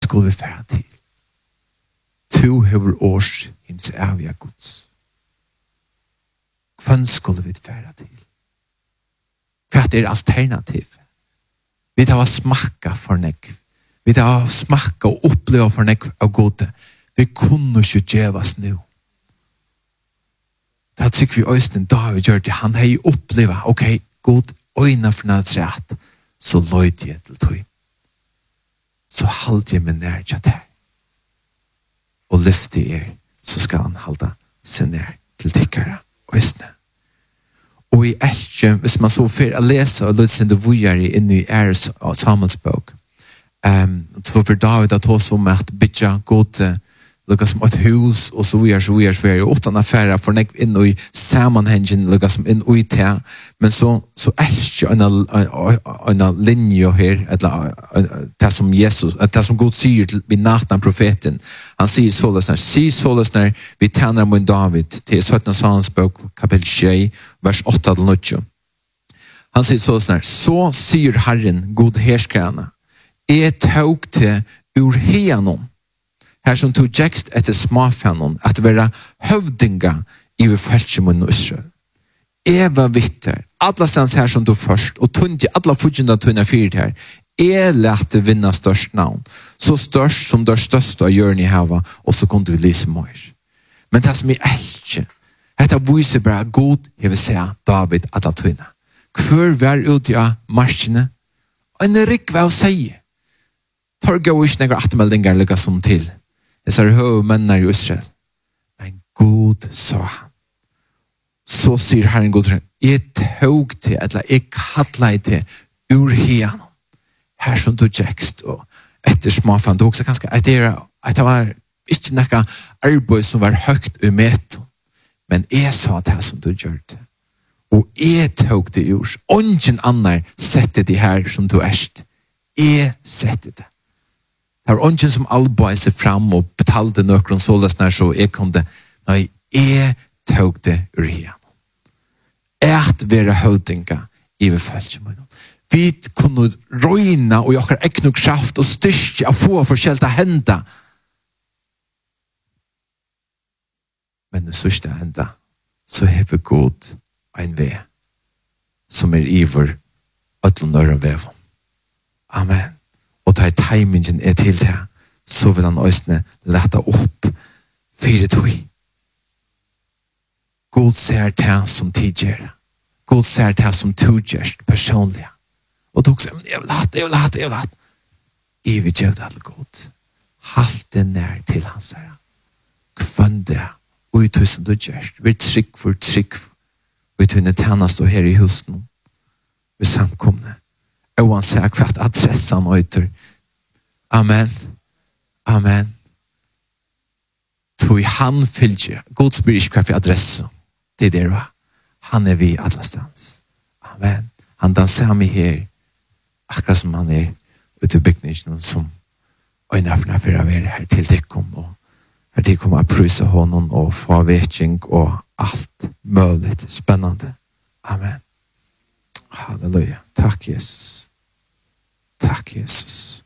skulle vi fære til? To hever års hins evige Guds. Hvem skulle vi fære til? Hva alternativ? Vi tar smakka for nekv. Vi tar smakka og oppleva for nekv av gode. Vi kunne ikke djevas nu. Da tykker vi øysten David gjør det. Han har jo oppleva, ok, god øyne for nadsrett, så løyd jeg til tog. Så halde jeg meg nær til det. Og lyfte så skal han halde seg nær til dikkere øyne. Og i elkje, hvis man så fer å lese og lød sin det vujere inne i æres samhetsbok, så for David at hos om at bytja gode lukka som et hus og så videre utan affæra for nek inn i sammanhengen lukka som inn i te men så elkje en linje her det som Jesus det som God sier til vi nakna profeten han sier sålesner vi tjener mun David til 17. Salmsbok kapitel 6 vers 8-9 han sier sålesner så sier Herren God herskerne tog til ur hianom her som tog jekst etter smafanon at være høvdinga i vi fæltsjemun og Israel. Var vitter, alla stans her som tog først, og tundi, alla fudjenda tunna fyrt her, lette vinna størst navn, så størst som det største av hjørne i hava, og så kunne vi lyse mer. Men det som elkje, dette viser bare god, jeg vil se David alla tunna. Hvor var ut av marskene, og en rikve av seg. Torga og ikke nekker atmeldingar lukka som til. Jeg sa høvmennar i Israel. Men God sa han. Så sier Herren God, jeg tog til, eller jeg kallet til ur hian. Her som du jekst, og etter smafan, du også kanskje, at det var ikke nekka arbeid som var høgt umet, men jeg sa det som du gjør det. Og jeg tog det ur. Ongen annar sette det her som du erst. Jeg sette det. Det var ongen som alboi seg fram og betalte nøkron sålesner så jeg kunne, nei, jeg tog det ur hian. Være høvdinga i vi følge med. Vi kunne røyna og jokkar eknok kraft og styrke og få forskjelta henda. Men det sørste henda så hever God en vei som iver ødlom nøren vev. Amen. Og da timingen til det, så vil han øsne lette opp 4-2. God ser det som tidligere. God ser det som tudgerst personlig. Og du sier, jeg vil hatt. Jeg vil gjøre det alle godt. Halt det nær til hans herre. Kvann det, og i tusen du gjørst. Vi trygg for. Vi tunne tjenest og her i husen. Vi samkomne. Og han sier hvert adressen øyter. Amen. Tog han fylgjer. God spyr ikke hva for adresse. Det det var. Han vi alla stans. Amen. Han danser med her. Akkurat som han ute i bygningen som øynene for å være her til dekken. Og her til kommer å prøve honom og få vetjeng og alt mulig spennende. Amen. Halleluja. Takk Jesus. Takk Jesus.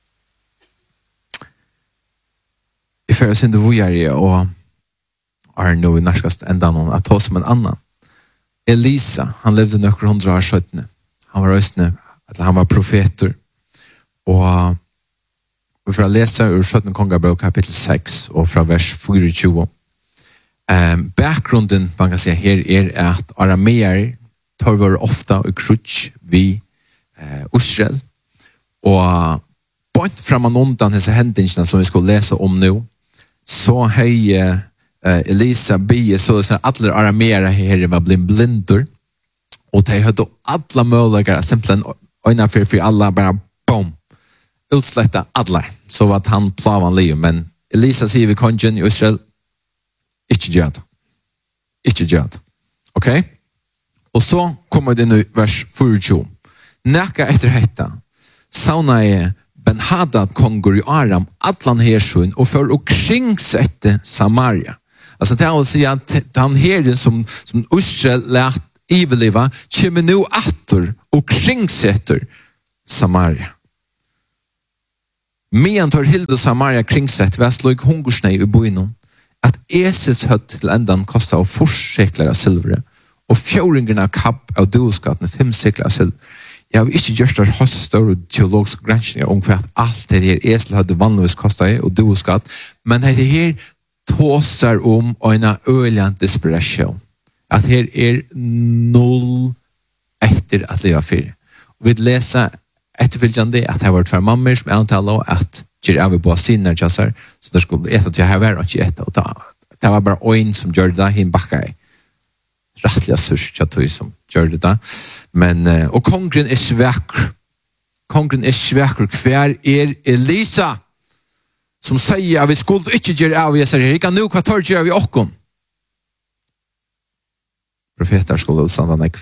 I fører sin du vujere og nå i nærskast enda noen at hos som en annan. Elisa, han levde nøkker 100 år 17. Han var østene, han var profeter. Og vi får lese ur 17 Kongabrød kapitel 6 og fra vers 24. Bakgrunden, man kan si her, at arameer tar var ofta i krutsk vid Israel. Og bort framan undan disse hendelsene som vi skal lese om nå, så hei Elisa bie så att alla arameer här var blinder och de hade alla möjliga simpelthen öna för alla bara boom utslätta alla så att han plavan leo men Elisa säger vi kongen i Israel inte gör okej och så kommer det nu vers 40 näka efter detta sauna Ben-Hadad kongur i Aram atlan hersun och för och kringsette Samaria. Alltså det vill säga att han herren som Israel lät iveliva kommer nu attor och kringsätter Samaria. Medan tar Hilde og Samaria kringsett ved slå hungersnei i boinon, at esels høtt til endan kostet av 4 sekler av silvere, og 4 av kapp av doskattene 5 sekler av silvere. Jeg har ikke gjort det høyst større teologiske grænsninger om hva alt det her esel hadde vanligvis kostet og doskatt, men det her tåser om en øyelig desperation. At her null etter at leva fyr. Vi leser etterfyllende at det har vært 2 mammer som antaler at gjør jeg vil på sinne så det skulle etter at jeg har vært ikke etter. Det var bare øyn som gjør det, hin bakka i. Rettelig sørst at du som gjør det. Men, og kongren svekker. Kongren svekker. Hver Elisa som sier at vi skulle ikke gjøre av jeg sier, ikke nå hva tar gjør vi okken. Profeter skulle standa nek.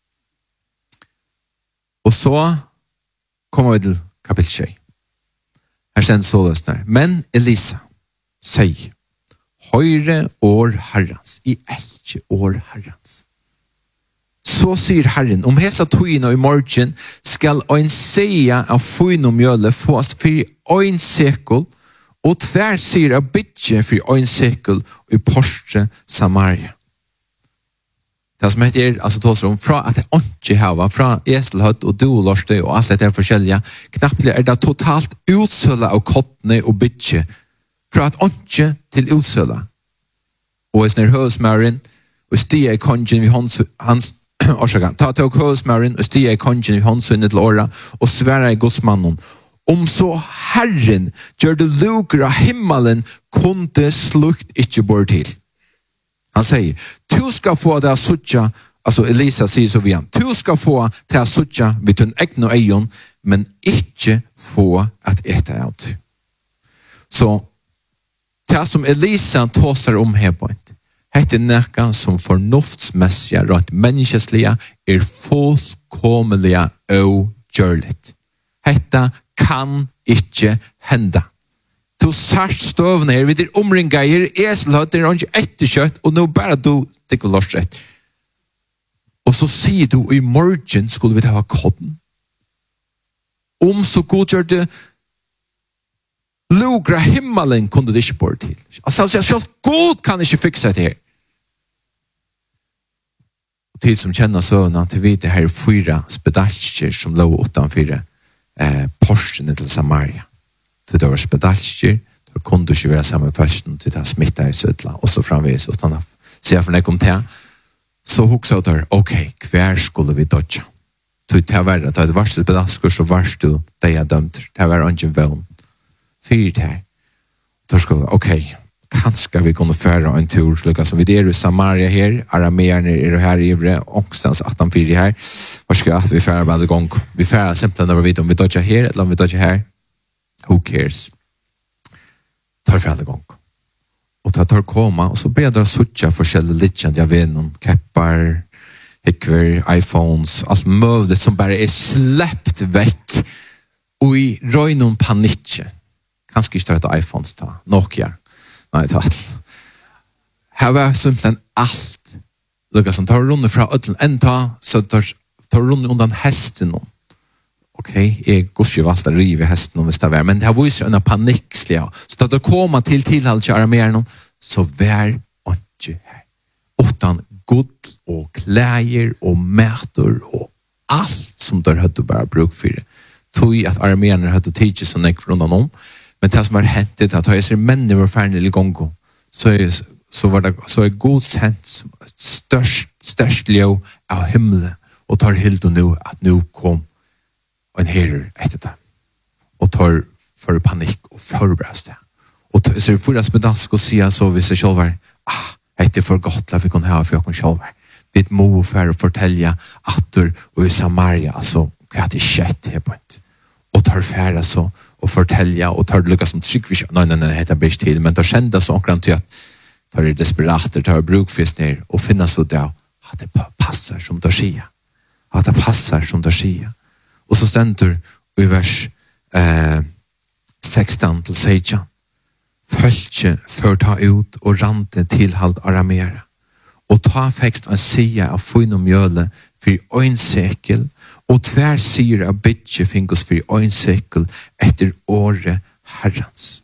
Og så kommer vi til kapitel 6. Her stender så løsner. Men Elisa sier, høyre år herrens, i elke år herrens. Så sier Herren, om hesa tøyene i morgen skal ein seia av fyne mjøle fås for ein sekel, og 2 sier av bytje for ein sekel i Porsche Samaria. Det som heter, altså tåser om, fra at det ikke hava, fra eselhøtt og dolorste og alt det forskjellige, knapt det totalt utsøla av kottene og bytje, fra at ikke til utsøla. Og hvis høysmæren, og stiger i kongen vi hans ta til høysmæren, og stiger i kongen vi håndsunnet til åra, og svære i godsmannen, om så Herren gjør det luker av himmelen, kunde slukt ikke bort til. Han sier, du skal få det å suttja, altså Elisa sier så vi han, du skal få det å suttja vid din egen egen, men ikke få at ete av. Så det som Elisa tåser om her på heter nekka som fornuftsmessige, rent menneskeslige, fullkomlige og gjørligt. Hetta kan ikke hende. Du sart støvne her, vi omringa her, eselhøtt, det ikke etterkjøtt, og nå bare du tykker lort rett. Og så sier du, i morgen skulle vi ta kodden. Om så god gjør det, lugra himmelen kunde det ikke bort til. Altså, selv god kan ikke fikse det her. Og tid som kjenner søvnene, til vi det her 4 spedalsker som lå utenfor Porsene til Samaria. Til det var spedalsker, det kunne ikke være sammen med førsten til det smittet i sødla, og så framvis, og sånn at sier for når jeg kom til, så huksa jeg der, ok, hver skulle vi dodja? Til det var det, det var spedalsker, så var du det jeg dømte, det var ikke vøn. 4 her. Da skulle ok, kanskje vi kunne føre en tur, slik som vi i Samaria her, arameerne her i Ivre, ångstens 18-4 her, hva skal vi føre bare gang? Vi føre simpelthen når vi vet om vi dodja her, eller om vi dodja her. Who cares? Tar for alle gang. Og tar koma, og så ber jeg suttja forskjellige lidkjent, jeg vet noen keppar, hikver, iPhones, alt mulig som bare sleppt vekk, og i røy noen panikje. Kanskje ikke tar iPhones ta, Nokia. Nei, ta alt. Her var simpelthen alt. Lukka som tar rundt fra ødelen enn ta, så tar rundt undan hesten noen. Ok, jeg går ikke valgt å rive hesten om hvis det var, men det har viser en panikslig. Så da det kommer til tilhold til armeren, så vær ikke her. Utan god og klæger og mæter og alt som der hadde bare bruk for det. Tog at armeren hadde tidsi sånn ikke rundt om, men det som var hentet, at jeg ser mennene var ferdig i gongo, så er god sent størst lov av himmelen, og tar helt og nå at nå kom en herrer etter det. Og tar for panikk og forberedes det. Og så er det forrest med dansk å si så hvis det selv var, det er for godt at vi kan ha for oss selv. Vi må for å fortelle atter og i Samaria, altså hva det skjedd her på et. Og tar færre så, og fortelle, og tar det lykkes som tryggvis, nei, det blir ikke til, men tar kjenda så omkring til at tar det desperater, tar brukfist ned, og finner så det at det passer som det sier. At det passer som det sier. Og så stender i vers 16-16, følge før ta ut og rante tilhald aramere, og ta fekst en sida av fyne mjøle for ein sekel, og 2 sier av bytje fingos for ein sekel etter året Herrens